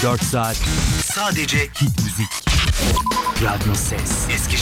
4 saat sadece hit müzik. Radyo Ses. Eskişehir.